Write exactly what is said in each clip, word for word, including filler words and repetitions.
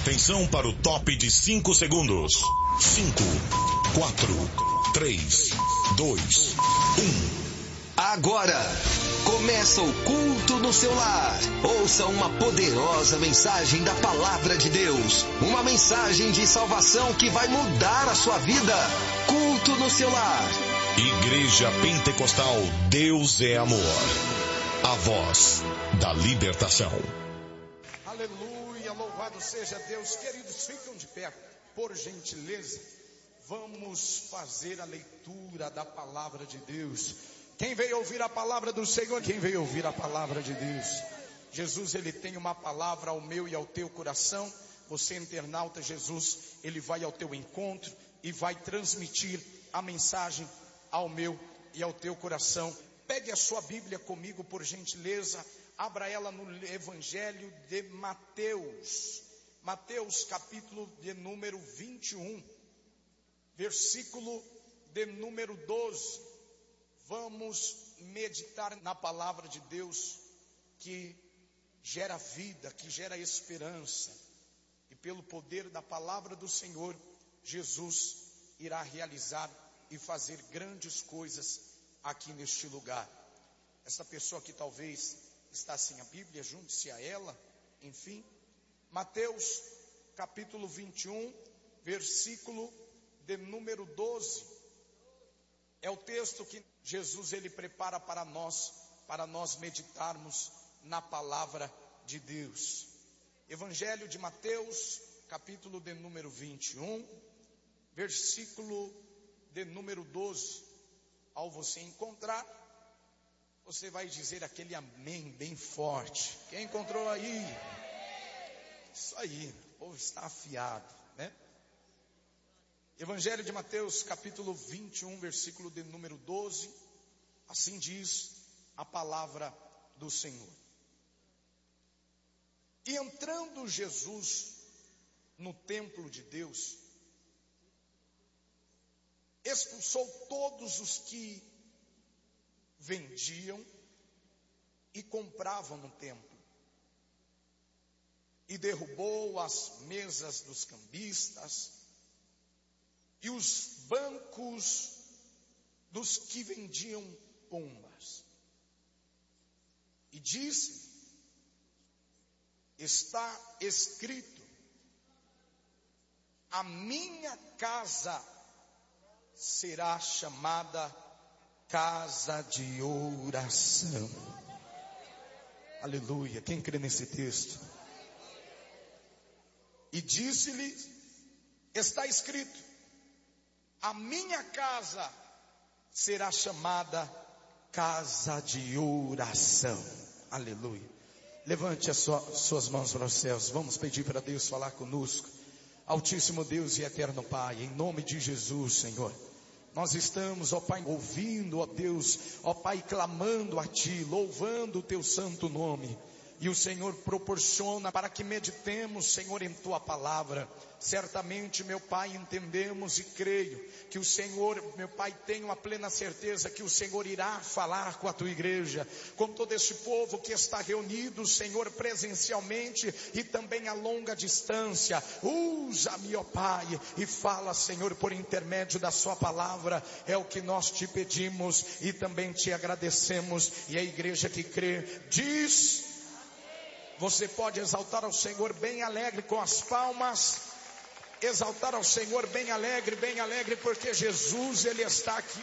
Atenção para o top de cinco segundos. cinco, quatro, três, dois, um. Agora, começa o culto no seu lar. Ouça uma poderosa mensagem da Palavra de Deus. Uma mensagem de salvação que vai mudar a sua vida. Culto no seu lar. Igreja Pentecostal Deus é Amor. A voz da libertação. Aleluia, louvado seja Deus. Queridos, ficam de pé, por gentileza. Vamos fazer a leitura da Palavra de Deus. Quem veio ouvir a palavra do Senhor? Quem veio ouvir a palavra de Deus? Jesus, ele tem uma palavra ao meu e ao teu coração. Você, internauta, Jesus, ele vai ao teu encontro e vai transmitir a mensagem ao meu e ao teu coração. Pegue a sua Bíblia comigo, por gentileza. Abra ela no Evangelho de Mateus. Mateus, capítulo de número vinte e um, versículo de número doze. Vamos meditar na palavra de Deus que gera vida, que gera esperança. E pelo poder da palavra do Senhor, Jesus irá realizar e fazer grandes coisas aqui neste lugar. Essa pessoa que talvez está sem a Bíblia, junte-se a ela. Enfim, Mateus capítulo vinte e um, versículo de número doze. É o texto que Jesus ele prepara para nós, para nós meditarmos na palavra de Deus. Evangelho de Mateus, capítulo de número vinte e um, versículo de número doze. Ao você encontrar, você vai dizer aquele amém bem forte. Quem encontrou aí? Isso aí, o povo está afiado, né? Evangelho de Mateus, capítulo vinte e um, versículo de número doze. Assim diz a palavra do Senhor. E entrando Jesus no templo de Deus, expulsou todos os que vendiam e compravam no templo. E derrubou as mesas dos cambistas e os bancos dos que vendiam pombas. E disse: está escrito, a minha casa será chamada casa de oração. Aleluia, quem crê nesse texto? E disse-lhe, está escrito, a minha casa será chamada casa de oração. Aleluia. Levante as sua, suas mãos para os céus. Vamos pedir para Deus falar conosco. Altíssimo Deus e eterno Pai, em nome de Jesus, Senhor, nós estamos, ó Pai, ouvindo, ó Deus, ó Pai, clamando a Ti, louvando o Teu santo nome. E o Senhor proporciona para que meditemos, Senhor, em Tua palavra. Certamente, meu Pai, entendemos e creio que o Senhor, meu Pai, tenho a plena certeza que o Senhor irá falar com a Tua igreja, com todo este povo que está reunido, Senhor, presencialmente e também a longa distância. Usa-me, ó Pai, e fala, Senhor, por intermédio da Sua palavra. É o que nós Te pedimos e também Te agradecemos. E a igreja que crê diz: você pode exaltar ao Senhor bem alegre com as palmas. Exaltar ao Senhor bem alegre, bem alegre, porque Jesus, Ele está aqui.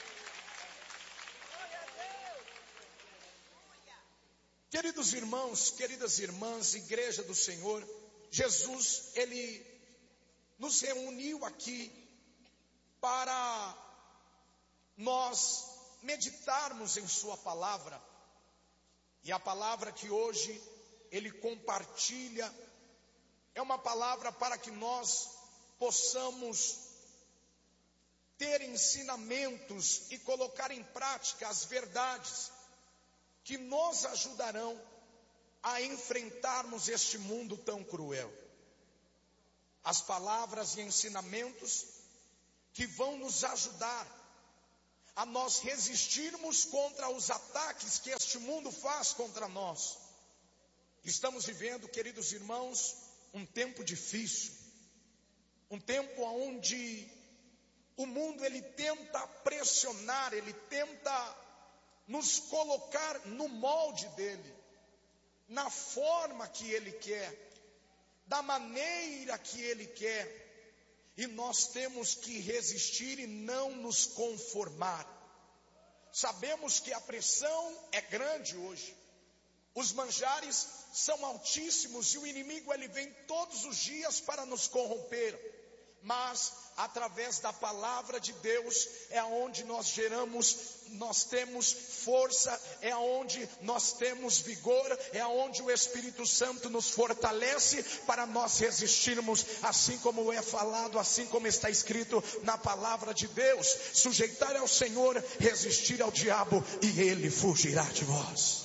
Queridos irmãos, queridas irmãs, igreja do Senhor, Jesus, Ele nos reuniu aqui para nós meditarmos em Sua palavra. E a palavra que hoje Ele compartilha é uma palavra para que nós possamos ter ensinamentos e colocar em prática as verdades que nos ajudarão a enfrentarmos este mundo tão cruel. As palavras e ensinamentos que vão nos ajudar a nós resistirmos contra os ataques que este mundo faz contra nós. Estamos vivendo, queridos irmãos, um tempo difícil, um tempo onde o mundo ele tenta pressionar, ele tenta nos colocar no molde dele, na forma que ele quer, da maneira que ele quer. E nós temos que resistir e não nos conformar. Sabemos que a pressão é grande hoje. Os manjares são altíssimos e o inimigo ele vem todos os dias para nos corromper. Mas através da palavra de Deus é onde nós geramos, nós temos força, é onde nós temos vigor, é onde o Espírito Santo nos fortalece para nós resistirmos, assim como é falado, assim como está escrito na palavra de Deus: sujeitar ao Senhor, resistir ao diabo e ele fugirá de vós.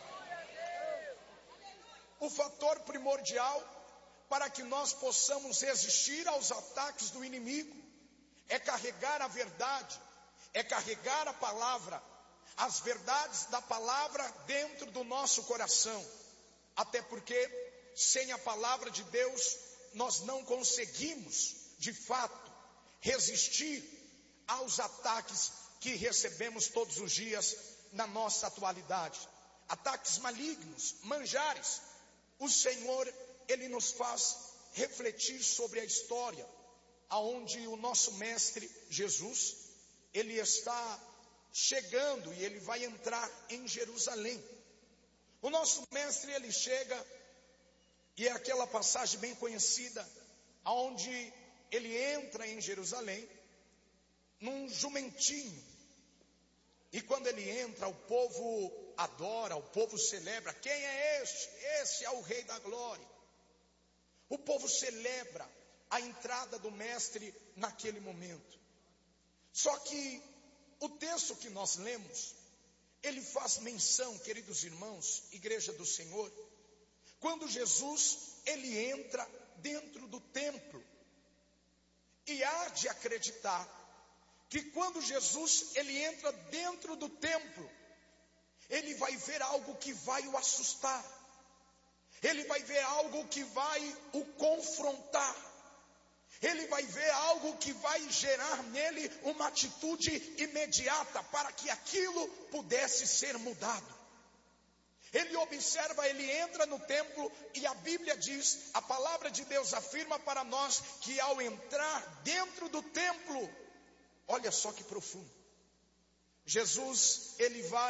O fator primordial para que nós possamos resistir aos ataques do inimigo é carregar a verdade, é carregar a palavra, as verdades da palavra dentro do nosso coração. Até porque sem a palavra de Deus nós não conseguimos de fato resistir aos ataques que recebemos todos os dias na nossa atualidade. Ataques malignos, manjares. O Senhor ele nos faz refletir sobre a história, aonde o nosso mestre Jesus, ele está chegando e ele vai entrar em Jerusalém. O nosso mestre ele chega e é aquela passagem bem conhecida, aonde ele entra em Jerusalém num jumentinho. E quando ele entra, o povo adora, o povo celebra. Quem é este? Esse é o Rei da Glória. O povo celebra a entrada do mestre naquele momento. Só que o texto que nós lemos, ele faz menção, queridos irmãos, igreja do Senhor, quando Jesus, ele entra dentro do templo. E há de acreditar que quando Jesus, ele entra dentro do templo, ele vai ver algo que vai o assustar. Ele vai ver algo que vai o confrontar. Ele vai ver algo que vai gerar nele uma atitude imediata para que aquilo pudesse ser mudado. Ele observa, ele entra no templo e a Bíblia diz, a palavra de Deus afirma para nós que ao entrar dentro do templo, olha só que profundo, Jesus, ele vai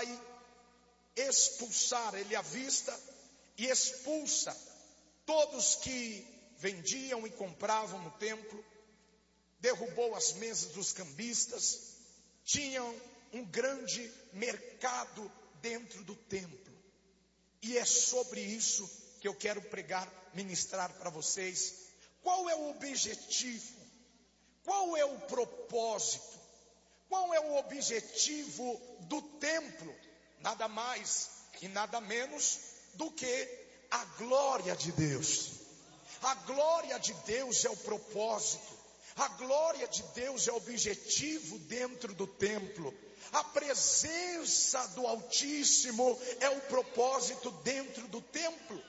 expulsar, ele avista e expulsa todos que vendiam e compravam no templo, derrubou as mesas dos cambistas, tinham um grande mercado dentro do templo. E é sobre isso que eu quero pregar, ministrar para vocês. Qual é o objetivo? Qual é o propósito? Qual é o objetivo do templo? Nada mais e nada menos do que a glória de Deus. A glória de Deus é o propósito. A glória de Deus é o objetivo dentro do templo. A presença do Altíssimo é o propósito dentro do templo.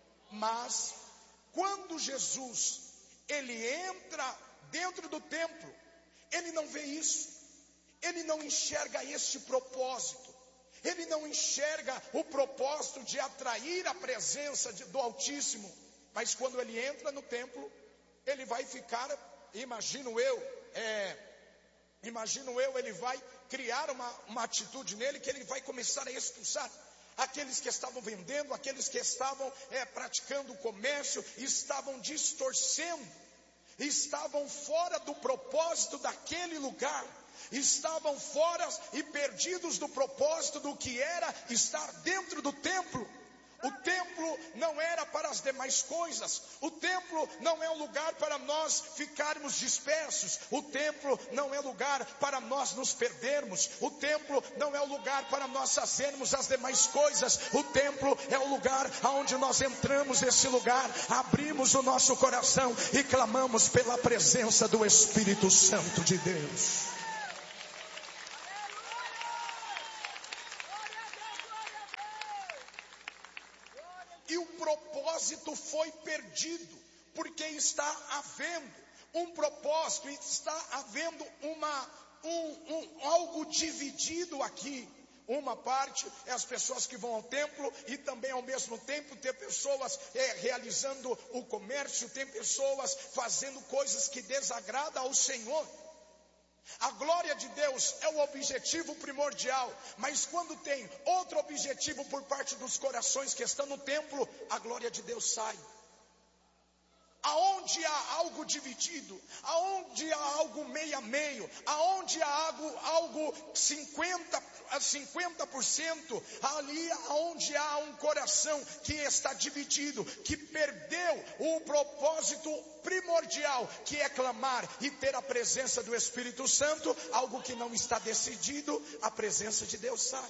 Mas quando Jesus ele entra dentro do templo, ele não vê isso. Ele não enxerga esse propósito. Ele não enxerga o propósito de atrair a presença de, do Altíssimo. Mas quando ele entra no templo, ele vai ficar, imagino eu, é, imagino eu, ele vai criar uma, uma atitude nele que ele vai começar a expulsar aqueles que estavam vendendo, aqueles que estavam é, praticando o comércio, estavam distorcendo, estavam fora do propósito daquele lugar. Estavam fora e perdidos do propósito do que era estar dentro do templo. O templo não era para as demais coisas. O templo não é um lugar para nós ficarmos dispersos. O templo não é lugar para nós nos perdermos. O templo não é o lugar para nós fazermos as demais coisas. O templo é o lugar onde nós entramos nesse lugar, abrimos o nosso coração e clamamos pela presença do Espírito Santo de Deus. E o propósito foi perdido. Porque está havendo um propósito, está havendo uma, um, um, algo dividido aqui. Uma parte é as pessoas que vão ao templo e também ao mesmo tempo tem pessoas é, realizando o comércio, tem pessoas fazendo coisas que desagradam ao Senhor. A glória de Deus é o objetivo primordial, mas quando tem outro objetivo por parte dos corações que estão no templo, a glória de Deus sai. Aonde há algo dividido, aonde há algo meio a meio, aonde há algo, algo cinquenta a cinquenta por cento, ali aonde há um coração que está dividido, que perdeu o propósito primordial, que é clamar e ter a presença do Espírito Santo, algo que não está decidido, a presença de Deus sai.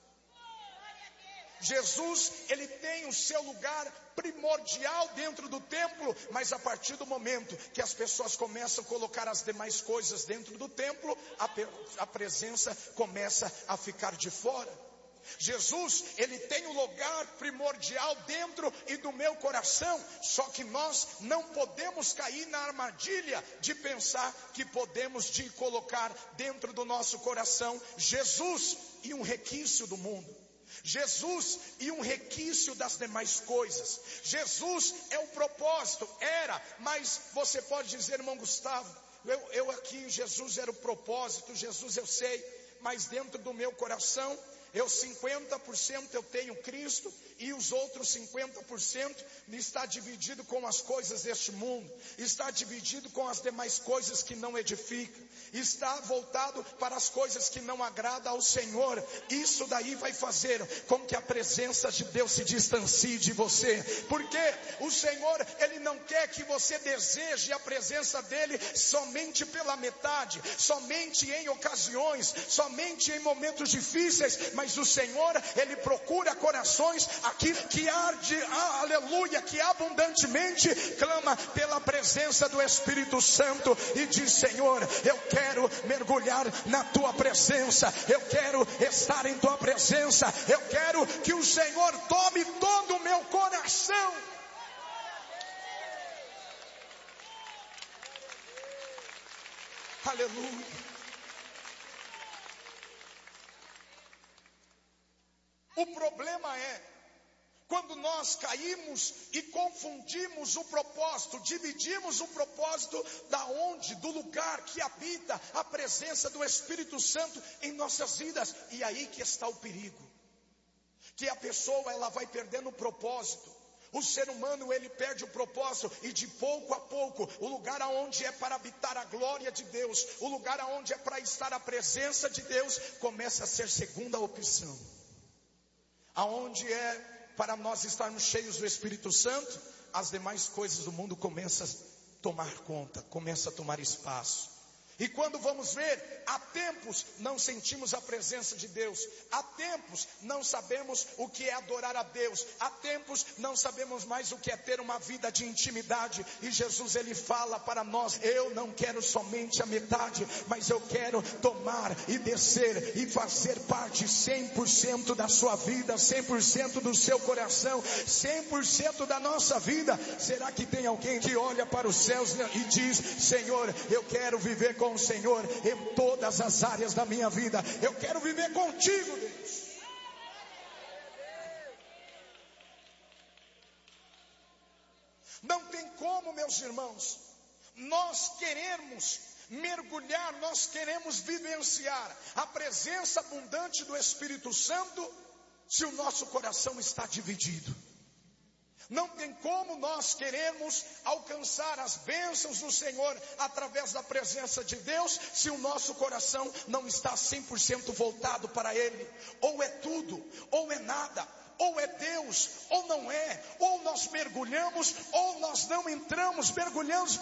Jesus, ele tem o seu lugar primordial dentro do templo, mas a partir do momento que as pessoas começam a colocar as demais coisas dentro do templo, a, a presença começa a ficar de fora. Jesus, ele tem o lugar primordial dentro e do meu coração, só que nós não podemos cair na armadilha de pensar que podemos de colocar dentro do nosso coração Jesus e um requisito do mundo. Jesus e um requisito das demais coisas. Jesus é o propósito, era, mas você pode dizer, irmão Gustavo, eu, eu aqui, Jesus era o propósito, Jesus eu sei, mas dentro do meu coração, eu cinquenta por cento eu tenho Cristo e os outros cinquenta por cento está dividido com as coisas deste mundo, está dividido com as demais coisas que não edificam, está voltado para as coisas que não agradam ao Senhor. Isso daí vai fazer com que a presença de Deus se distancie de você, porque o Senhor, ele não quer que você deseje a presença dele somente pela metade, somente em ocasiões, somente em momentos difíceis, mas Mas o Senhor, ele procura corações aqui que arde, ah, aleluia, que abundantemente clama pela presença do Espírito Santo e diz: Senhor, eu quero mergulhar na tua presença, eu quero estar em tua presença, eu quero que o Senhor tome todo o meu coração. Aleluia. O problema é quando nós caímos e confundimos o propósito, dividimos o propósito da onde, do lugar que habita a presença do Espírito Santo em nossas vidas. E aí que está o perigo, que a pessoa ela vai perdendo o propósito. O ser humano, ele perde o propósito e de pouco a pouco, o lugar aonde é para habitar a glória de Deus, o lugar aonde é para estar a presença de Deus, começa a ser segunda opção. Aonde é para nós estarmos cheios do Espírito Santo, as demais coisas do mundo começam a tomar conta, começam a tomar espaço. E quando vamos ver, há tempos não sentimos a presença de Deus, há tempos não sabemos o que é adorar a Deus, há tempos não sabemos mais o que é ter uma vida de intimidade. E Jesus, ele fala para nós: eu não quero somente a metade, mas eu quero tomar e descer e fazer parte cem por cento da sua vida, cem por cento do seu coração, cem por cento da nossa vida. Será que tem alguém que olha para os céus e diz: Senhor, eu quero viver com com o Senhor em todas as áreas da minha vida, eu quero viver contigo, Deus. Não tem como, meus irmãos, nós queremos mergulhar, nós queremos vivenciar a presença abundante do Espírito Santo se o nosso coração está dividido. Não tem como nós queremos alcançar as bênçãos do Senhor através da presença de Deus se o nosso coração não está cem por cento voltado para Ele. Ou é tudo, ou é nada. Ou é Deus, ou não é. Ou nós mergulhamos, ou nós não entramos, mergulhamos